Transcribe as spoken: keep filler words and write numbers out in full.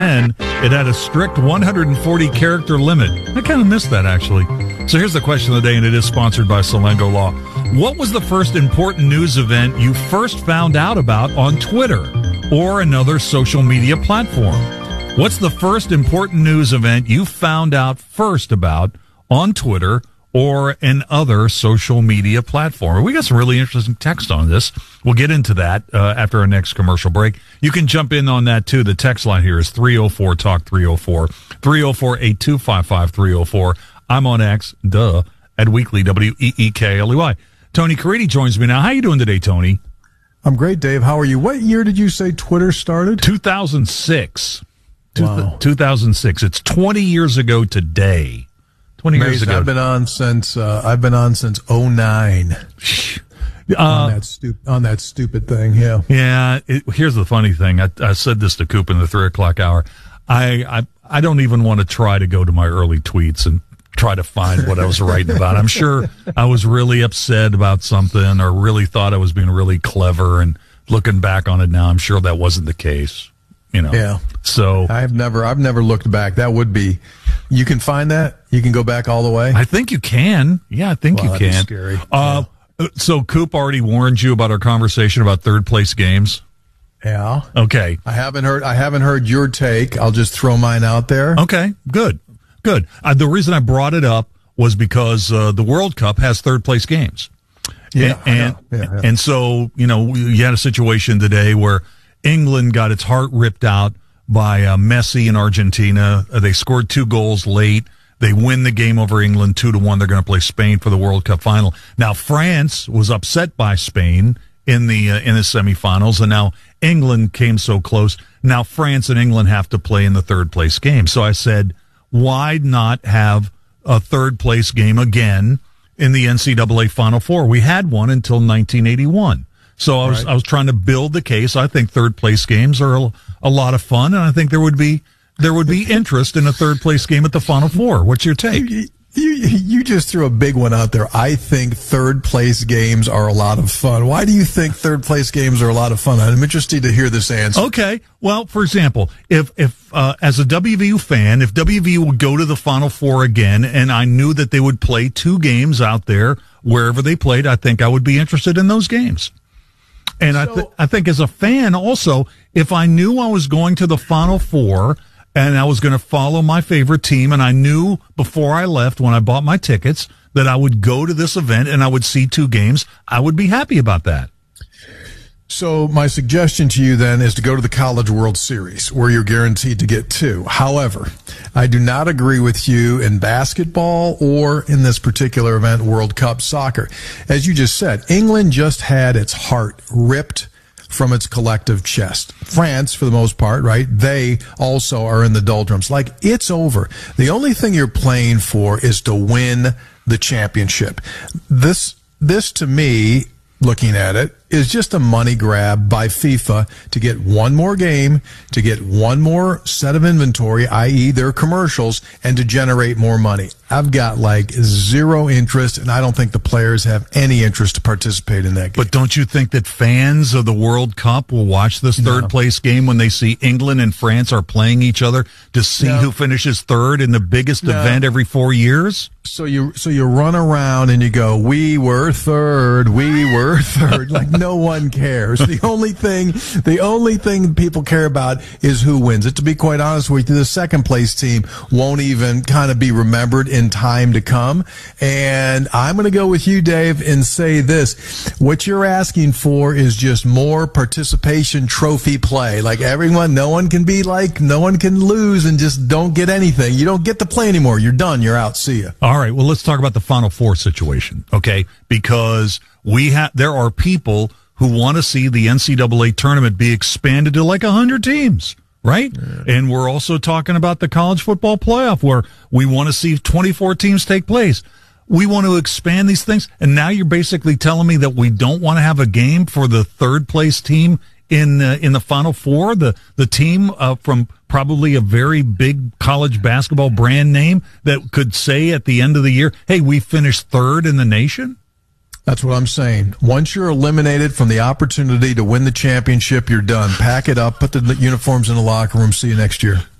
And it had a strict one hundred forty character limit. I kind of missed that, actually. So here's the question of the day, and it is sponsored by Salengo Law. What was the first important news event you first found out about on Twitter or another social media platform? What's the first important news event you found out first about on Twitter or an other social media platform? We got some really interesting text on this. We'll get into that uh, after our next commercial break. You can jump in on that, too. The text line here is three oh four talk three oh four, three oh four, eight two five five, three oh four. I'm on X, duh, at Weekly, W E E K L E Y. Tony Caridi joins me now. How you doing today, Tony? I'm great, Dave. How are you? What year did you say Twitter started? two thousand six. Wow. two thousand six. It's twenty years ago today. twenty Amazing. years ago. I've been on since uh, I've been on since oh nine. Uh, on that stupid on that stupid thing, yeah. Yeah. It, here's the funny thing. I, I said this to Coop in the three o'clock hour. I, I I don't even want to try to go to my early tweets and try to find what I was writing about. I'm sure I was really upset about something or really thought I was being really clever. And looking back on it now, I'm sure that wasn't the case. You know. Yeah. So I've never I've never looked back. That would be. You can find that. You can go back all the way. I think you can. Yeah, I think Wow, you that'd be can. scary. Uh, So Coop already warned you about our conversation about third place games. Yeah. Okay. I haven't heard. I haven't heard your take. I'll just throw mine out there. Okay. Good. Good. Uh, the reason I brought it up was because uh, the World Cup has third place games. Yeah. And and, yeah, yeah. and so you know you had a situation today where England got its heart ripped out by uh, Messi in Argentina. Uh, they scored two goals late. They win the game over England two to one. They're going to play Spain for the World Cup final. Now France was upset by Spain in the uh, in the semifinals, and now England came so close. Now France and England have to play in the third place game. So I said, why not have a third place game again in the N C double A Final Four? We had one until nineteen eighty-one. So I was Right. I was trying to build the case. I think third place games are a, a lot of fun, and I think there would be. There would be interest in a third place game at the Final Four. What's your take? You, you, you just threw a big one out there. I think third place games are a lot of fun. Why do you think third place games are a lot of fun? I'm interested to hear this answer. Okay. Well, for example, if, if, uh, as a W V U fan, if W V U would go to the Final Four again and I knew that they would play two games out there wherever they played, I think I would be interested in those games. And so, I, th- I think as a fan also, if I knew I was going to the Final Four and I was going to follow my favorite team, and I knew before I left when I bought my tickets that I would go to this event and I would see two games, I would be happy about that. So my suggestion to you then is to go to the College World Series where you're guaranteed to get two. However, I do not agree with you in basketball or in this particular event, World Cup soccer. As you just said, England just had its heart ripped from its collective chest. France, for the most part, right? They also are in the doldrums. Like, it's over. The only thing you're playing for is to win the championship. This, this to me, looking at it, is just a money grab by FIFA to get one more game, to get one more set of inventory, that is their commercials, and to generate more money. I've got like zero interest, and I don't think the players have any interest to participate in that game. But don't you think that fans of the World Cup will watch this third no. place game when they see England and France are playing each other to see no. who finishes third in the biggest no. event every four years? So you so you run around and you go, we were third, we were third. Like, no one cares. The only thing, the only thing people care about is who wins it. To be quite honest with you, the second place team won't even kind of be remembered in time to come. And I'm going to go with you, Dave, and say this. What you're asking for is just more participation trophy play. Like, everyone, no one can be like, no one can lose and just don't get anything. You don't get to play anymore. You're done. You're out. See ya. All right. Well, let's talk about the Final Four situation. Okay. Because we have, there are people who want to see the N C double A tournament be expanded to like one hundred teams, right? Yeah. And we're also talking about the college football playoff where we want to see twenty-four teams take place. We want to expand these things. And now you're basically telling me that we don't want to have a game for the third place team in uh, in the Final Four, the, the team uh, from probably a very big college basketball brand name that could say at the end of the year, hey, we finished third in the nation? That's what I'm saying. Once you're eliminated from the opportunity to win the championship, you're done. Pack it up, put the uniforms in the locker room. See you next year.